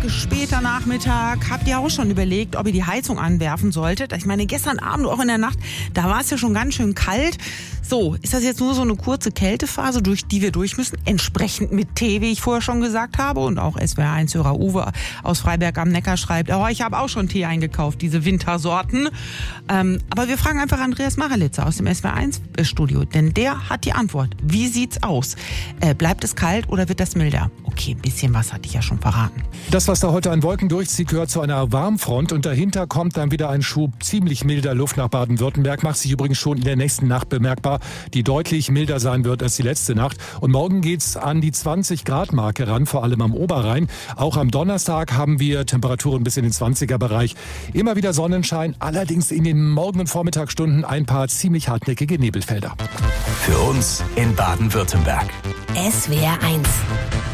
später Nachmittag. Habt ihr auch schon überlegt, ob ihr die Heizung anwerfen solltet? Ich meine, gestern Abend, auch in der Nacht, da war es ja schon ganz schön kalt. So, ist das jetzt nur so eine kurze Kältephase, durch die wir durch müssen? Entsprechend mit Tee, wie ich vorher schon gesagt habe. Und auch SWR1-Hörer Uwe aus Freiberg am Neckar schreibt, oh, ich habe auch schon Tee eingekauft, diese Wintersorten. Aber wir fragen einfach Andreas Marelitzer aus dem SWR1-Studio, denn der hat die Antwort. Wie sieht's aus? Bleibt es kalt oder wird das milder? Okay, ein bisschen was hatte ich ja schon verraten. Das, was da heute an Wolken durchzieht, gehört zu einer Warmfront und dahinter kommt dann wieder ein Schub ziemlich milder Luft nach Baden-Württemberg. Macht sich übrigens schon in der nächsten Nacht bemerkbar, die deutlich milder sein wird als die letzte Nacht. Und morgen geht's an die 20-Grad-Marke ran, vor allem am Oberrhein. Auch am Donnerstag haben wir Temperaturen bis in den 20er-Bereich. Immer wieder Sonnenschein, allerdings in den Morgen- und Vormittagsstunden ein paar ziemlich hartnäckige Nebelfelder. Für uns in Baden-Württemberg. SWR1